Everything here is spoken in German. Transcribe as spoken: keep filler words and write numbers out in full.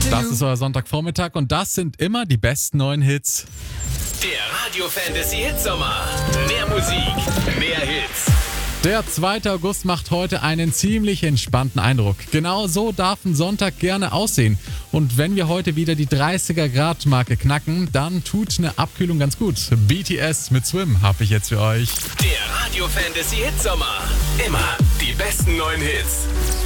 Das ist euer Sonntagvormittag und das sind immer die besten neuen Hits. Der Radio Fantasy Hitsommer. Mehr Musik, mehr Hits. Der zweite August macht heute einen ziemlich entspannten Eindruck. Genau so darf ein Sonntag gerne aussehen. Und wenn wir heute wieder die dreißiger Grad Marke knacken, dann tut eine Abkühlung ganz gut. B T S mit Swim habe ich jetzt für euch. Der Radio Fantasy Hitsommer. Immer die besten neuen Hits.